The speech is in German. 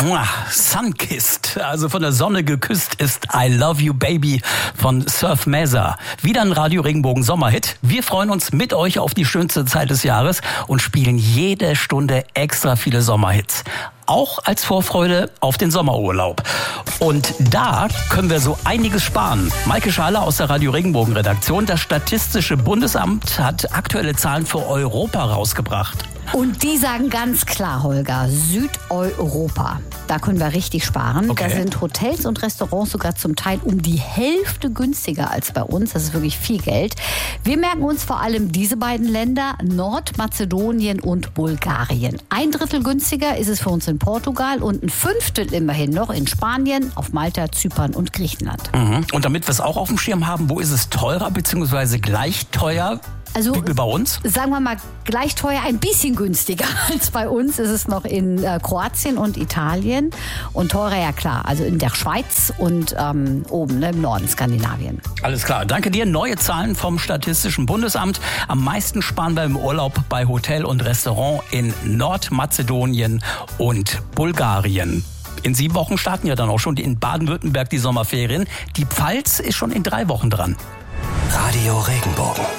Sunkissed, also von der Sonne geküsst ist I Love You Baby von Surf Mesa. Wieder ein Radio Regenbogen Sommerhit. Wir freuen uns mit euch auf die schönste Zeit des Jahres und spielen jede Stunde extra viele Sommerhits. Auch als Vorfreude auf den Sommerurlaub. Und da können wir so einiges sparen. Maike Schaler aus der Radio Regenbogen Redaktion. Das Statistische Bundesamt hat aktuelle Zahlen für Europa rausgebracht. Und die sagen ganz klar, Holger, Südeuropa. Da können wir richtig sparen. Okay. Da sind Hotels und Restaurants sogar zum Teil um die Hälfte günstiger als bei uns. Das ist wirklich viel Geld. Wir merken uns vor allem diese beiden Länder, Nordmazedonien und Bulgarien. 1/3 günstiger ist es für uns in Portugal und 1/5 immerhin noch in Spanien, auf Malta, Zypern und Griechenland. Und damit wir es auch auf dem Schirm haben, wo ist es teurer bzw. gleich teuer? Also, wie bei uns? Sagen wir mal, gleich teuer, ein bisschen günstiger als bei uns ist es noch in Kroatien und Italien. Und teurer, ja klar, also in der Schweiz und oben im Norden Skandinavien. Alles klar, danke dir. Neue Zahlen vom Statistischen Bundesamt. Am meisten sparen wir im Urlaub bei Hotel und Restaurant in Nordmazedonien und Bulgarien. In 7 Wochen starten ja dann auch schon in Baden-Württemberg die Sommerferien. Die Pfalz ist schon in 3 Wochen dran. Radio Regenbogen.